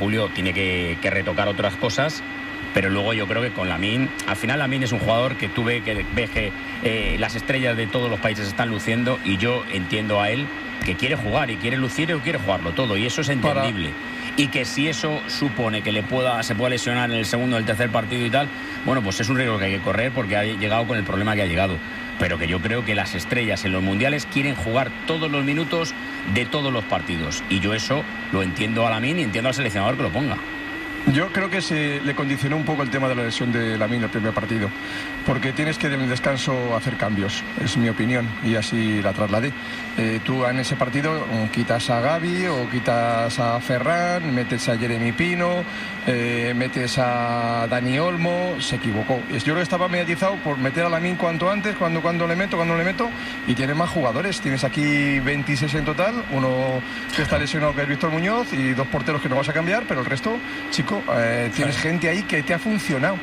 Julio tiene que retocar otras cosas. Pero luego yo creo que con Lamine, al final Lamine es un jugador que tú ves que las estrellas de todos los países están luciendo, y yo entiendo a él que quiere jugar y quiere lucir y quiere jugarlo todo, y eso es entendible. Y que si eso supone que se pueda lesionar en el segundo o el tercer partido y tal, bueno, pues es un riesgo que hay que correr porque ha llegado con el problema que ha llegado. Pero que yo creo que las estrellas en los mundiales quieren jugar todos los minutos de todos los partidos, y yo eso lo entiendo a Lamine y entiendo al seleccionador que lo ponga. Yo creo que se le condicionó un poco el tema de la lesión de Lamine el primer partido, porque tienes que en el descanso hacer cambios, es mi opinión, y así la trasladé. Tú en ese partido quitas a Gavi o quitas a Ferran, metes a Jeremy Pino, metes a Dani Olmo. Se equivocó. Yo creo que estaba mediatizado por meter a Lamine cuanto antes, cuando le meto, y tiene más jugadores. Tienes aquí 26 en total, uno que está lesionado, que es Víctor Muñoz, y 2 porteros que no vas a cambiar, pero el resto, chico, tienes gente ahí que te ha funcionado,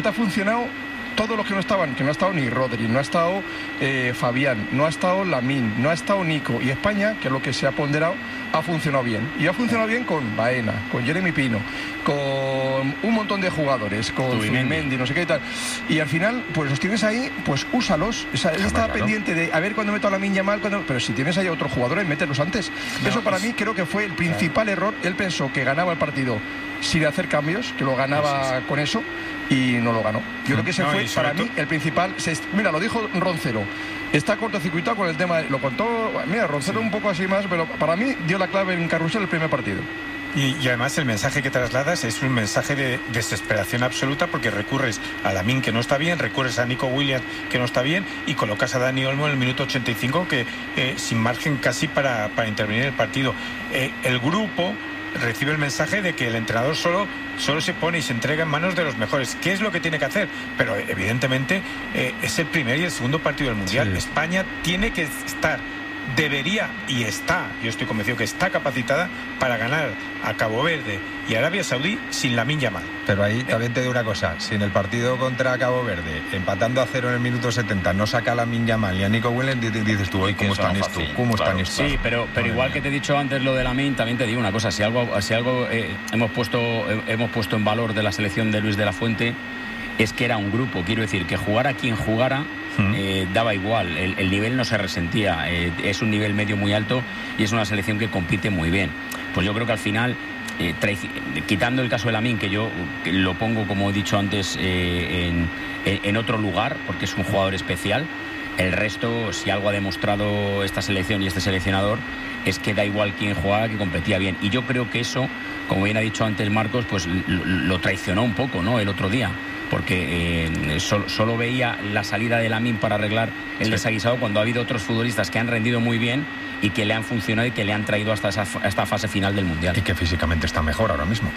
todos los que no estaban, que no ha estado ni Rodri, no ha estado Fabián, no ha estado Lamine, no ha estado Nico, y España, que es lo que se ha ponderado, ha funcionado bien. Y ha funcionado bien con Baena, con Jeremy Pino, con un montón de jugadores, con Zubimendi, no sé qué y tal. Y al final, pues los tienes ahí, pues úsalos. O sea, él estaba pendiente de a ver cuándo meto a Lamine Yamal, pero si tienes ahí a otros jugadores, mételos antes. Eso para mí creo que fue el principal error. Él pensó que ganaba el partido sin hacer cambios, que lo ganaba con eso, y no lo ganó. Yo creo que ese fue para mí el principal. Mira, lo dijo Roncero, está cortocircuitado con el tema, lo contó, mira, Roncero un poco así más, pero para mí dio la clave en Carrusel el primer partido. Y además el mensaje que trasladas es un mensaje de desesperación absoluta, porque recurres a Lamine, que no está bien, recurres a Nico Williams, que no está bien, y colocas a Dani Olmo en el minuto 85, que sin margen casi para intervenir en el partido. El grupo recibe el mensaje de que el entrenador solo se pone y se entrega en manos de los mejores. ¿Qué es lo que tiene que hacer? Pero evidentemente es el primer y el segundo partido del Mundial. Sí. España tiene que estar, debería y está, yo estoy convencido que está capacitada para ganar a Cabo Verde y Arabia Saudí sin Lamine Yamal. Pero ahí también te digo una cosa, si en el partido contra Cabo Verde, empatando a 0 en el minuto 70, no saca a Lamine Yamal y a Nico Williams, dices tú, ¿cómo están esto? ¿Cómo están esto? Sí, pero igual que te he dicho antes lo de Lamine, también te digo una cosa, si algo hemos puesto en valor de la selección de Luis de la Fuente, es que era un grupo, quiero decir, que jugara quien jugara, daba igual, el nivel no se resentía, es un nivel medio muy alto y es una selección que compite muy bien. Pues yo creo que al final, quitando el caso de Lamine, que yo lo pongo, como he dicho antes, en otro lugar, porque es un jugador especial, el resto, si algo ha demostrado esta selección y este seleccionador, es que da igual quién jugaba, que competía bien. Y yo creo que eso, como bien ha dicho antes Marcos, pues lo traicionó un poco, ¿no?, el otro día, porque solo veía la salida de Lamine para arreglar el desaguisado, cuando ha habido otros futbolistas que han rendido muy bien y que le han funcionado y que le han traído hasta esta fase final del Mundial. Y que físicamente está mejor ahora mismo.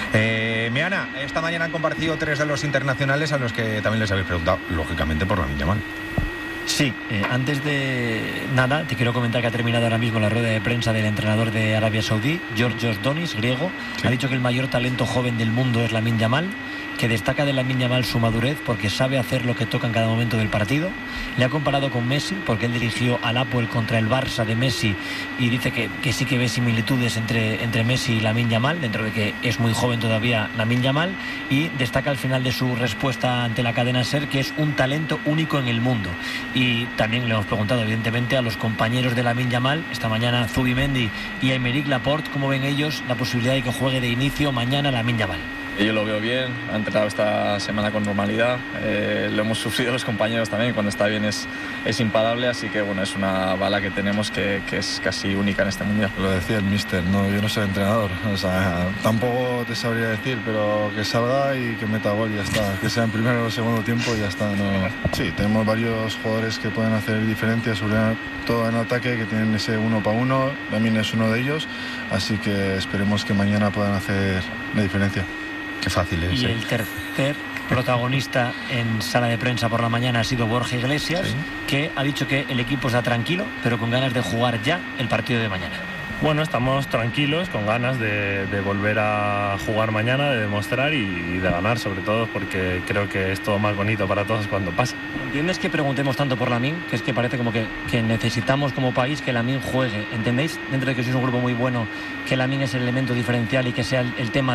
Miana, esta mañana han compartido 3 de los internacionales a los que también les habéis preguntado, lógicamente, por Lamine Yamal. Sí, antes de nada te quiero comentar que ha terminado ahora mismo la rueda de prensa del entrenador de Arabia Saudí, Georgios Donis, griego. Ha dicho que el mayor talento joven del mundo es Lamine Yamal, que destaca de Lamine Yamal su madurez porque sabe hacer lo que toca en cada momento del partido. Le ha comparado con Messi porque él dirigió al Apoel contra el Barça de Messi, y dice que sí que ve similitudes entre Messi y Lamine Yamal, dentro de que es muy joven todavía Lamine Yamal, y destaca al final de su respuesta ante la cadena SER que es un talento único en el mundo. Y también le hemos preguntado evidentemente a los compañeros de Lamine Yamal, esta mañana Zubimendi y Aymeric Laporte, cómo ven ellos la posibilidad de que juegue de inicio mañana Lamine Yamal. Yo lo veo bien, ha entrenado esta semana con normalidad, lo hemos sufrido los compañeros también, cuando está bien es imparable, así que bueno, es una bala que tenemos que es casi única en este mundial. Lo decía el míster, no, yo no soy entrenador, o sea, tampoco te sabría decir, pero que salga y que meta gol y ya está, que sea en primero o segundo tiempo y ya está. No. Sí, tenemos varios jugadores que pueden hacer diferencia, sobre todo en ataque, que tienen ese 1 para 1, también es uno de ellos, así que esperemos que mañana puedan hacer la diferencia. Qué fácil es. Y el tercer protagonista en sala de prensa por la mañana ha sido Borja Iglesias, que ha dicho que el equipo está tranquilo, pero con ganas de jugar ya el partido de mañana. Bueno, estamos tranquilos, con ganas de volver a jugar mañana, de demostrar y de ganar, sobre todo, porque creo que es todo más bonito para todos cuando pasa. ¿Entiendes que preguntemos tanto por Lamine? Que es que parece como que necesitamos como país que Lamine juegue. ¿Entendéis? Dentro de que sois un grupo muy bueno, que Lamine es el elemento diferencial y que sea el tema